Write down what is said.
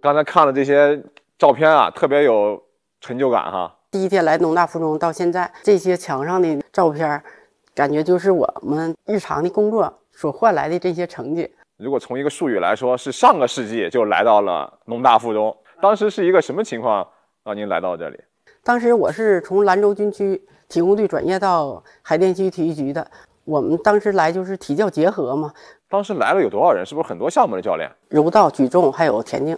刚才看了这些照片啊，特别有成就感哈。 第一天来农大附中到现在，这些墙上的照片，感觉就是我们日常的工作所换来的这些成绩。 如果从一个术语来说，是上个世纪就来到了农大附中，当时是一个什么情况让您来到这里？ 当时我是从兰州军区体工队转业到海淀区体育局的，我们当时来就是体教结合嘛。 当时来了有多少人？是不是很多项目的教练？ 柔道、举重还有田径。